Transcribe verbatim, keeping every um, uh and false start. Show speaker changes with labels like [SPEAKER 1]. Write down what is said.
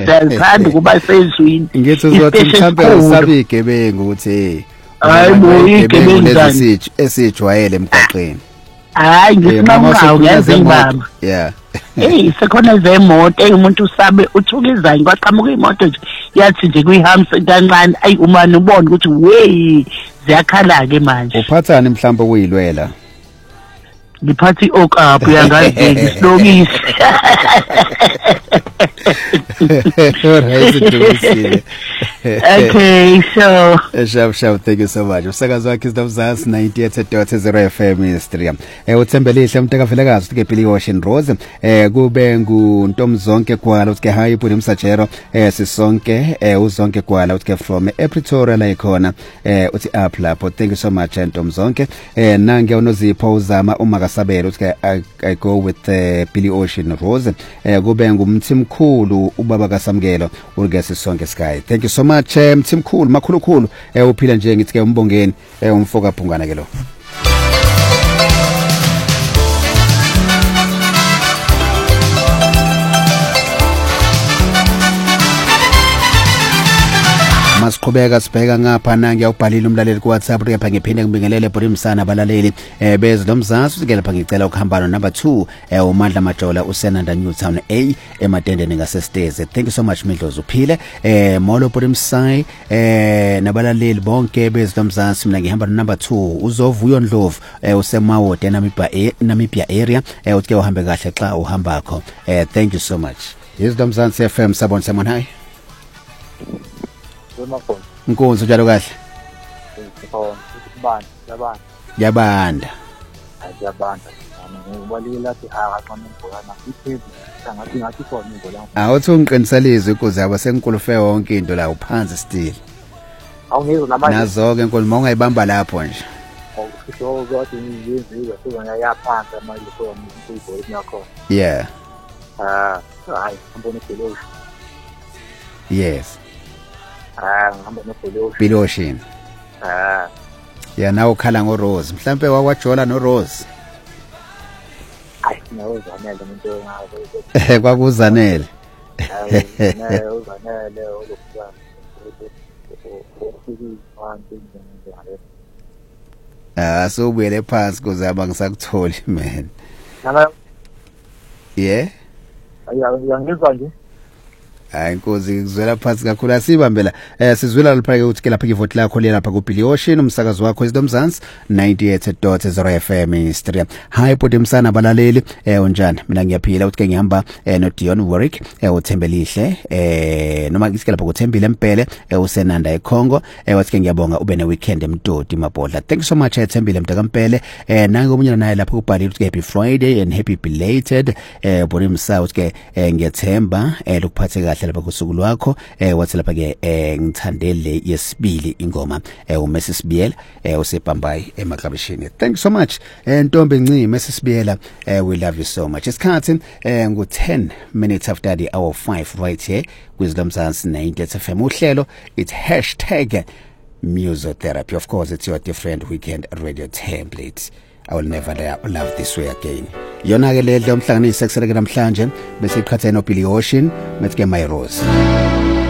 [SPEAKER 1] siyazithanda kuba sezwini
[SPEAKER 2] ngithi uzothi mhlambe usabi igebengu ukuthi
[SPEAKER 1] hayi bo igebengu
[SPEAKER 2] lezi esijwayele emgwaqeni
[SPEAKER 1] hayi ngisimamqhawe ngiyazibamba
[SPEAKER 2] yeah
[SPEAKER 1] hey sekhona zemoto umuntu usabe uthuka izanyi kwaqhamuka imoto nje yathi nje kuyihamsa kancane ayi umani ubone ukuthi wey ziyakhala ke manje
[SPEAKER 2] uphathani mhlawumbe kuyilwela
[SPEAKER 1] ngiphathi okaphu yangazi isilokisi okay so
[SPEAKER 2] shab shab thank you so much usakazi wakhe isidavuzasi ninety-eight point zero F M Ministry eh uthembelihle umuntu akavelekazi ke Billy Ocean Rose eh kube nguNtomzonke Gwala uthi ke hi iphuni msajero eh sisonke eh uzonke Gwala uthi ke from Pretoria la ikhona eh uthi up lapho thank you so much Ntomzonke eh nange unozipho uzama uma kasabela uthi ke I go with uh, Billy Ocean Rose eh kube ngumthimkhulu ubaba kaSamkelo uke sisonke sky thank you so much mthimkhulu makhulu khulu eh uphila nje ngithi ke umbongeni eh umfoka phungana ke lo masiqhubeka sibheka ngapha na ngiyawubhalila umlaleli ku WhatsApp lapha ngiphinde ngibingelele Borimsana abalaleli eh bezi lomzansi usikela lapha ngicela ukuhambana number two eh uMandla Majola uSenanda Newtown A ematendeni ngasesteze thank you so much Midlozi uphile eh Molo Borimsai eh nabalaleli bonke bezi lomzansi mina ngihamba number two uzovuyo Ndlovu eh usemawode Namibia Namibia area eh uthi ke uhambe kahle xa uhamba kho eh thank you so much yes lomzansi F M sabona semon hi Nkonzo njalo kahle.
[SPEAKER 3] Yabanda, yabanda.
[SPEAKER 2] Yabanda.
[SPEAKER 3] Yabanda. Ngibalila lathi akaxama ibholana iphezulu ngathi ngathi khona ibholana.
[SPEAKER 2] Awuthi ungiqinisalize ukuze aba senkulufe wonke into la uphansi still.
[SPEAKER 3] Awungizwa namanje.
[SPEAKER 2] Nazo ke nkulumo ongayibamba lapho nje.
[SPEAKER 3] Awusho ukuthi ngiyizizwe kuba yaphansi manje khona ibholana yakho.
[SPEAKER 2] Yeah.
[SPEAKER 3] Ah, hayi ngibona ibholana.
[SPEAKER 2] Yes.
[SPEAKER 3] Ah, ngihamba noBilly
[SPEAKER 2] Billy Ocean.
[SPEAKER 3] Ah.
[SPEAKER 2] Ya nawo khala ngoRose. Mhlambe wakwajola noRose.
[SPEAKER 3] Hayi, nawuzanele umuntu ngabe.
[SPEAKER 2] Eh kwakuzanele.
[SPEAKER 3] Hayi, ne uzanele olokuzana.
[SPEAKER 2] Ah, so ubuyele phansi kuze abangisakutholi man.
[SPEAKER 3] Nala.
[SPEAKER 2] Yeah.
[SPEAKER 3] Ayangizwa nje.
[SPEAKER 2] Hayi inkosi ngizwela phansi kakhulu asibambela eh sizwela lapha ke uthi ke lapha ivote lakho le lapha ku Billy Ocean umsakazo wakho ezidomzansi ninety-eight point zero F M Ministry hi Borimsana abalaleli eh unjani mina ngiyaphila uthi ke ngihamba eh no Dion Warwick eh uthembelihle eh noma ngithi lapha kuthembile empele eh uSenanda eKhongo eh wathi ke ngiyabonga ube ne weekend emtoti mabhodla thank you so much ethembile mntakampele eh nange omunye naye lapha ubhalile uthi happy Friday and happy belated eh Borimsa uthi ke ngiyethemba eh lokuphathe kahle lapha kusuku lwakho eh wathi lapha ke eh ngithandele yesibili ingoma eh uMrs Biela eh usebhambayi emaklabishini thank you so much eh Ntombi Ncimi Mrs Biela eh we love you so much isikhathi eh ngu ten minutes after the hour five right here kwiZlomzansi ninety-eight F M uhlelo it's hashtag Musotherapy of course it's your different weekend radio template I will never love this way again yona ke le ndlo umhlanganisi sekuseleke namhlanje bese iqhathene no Billy Ocean methi ke My Rose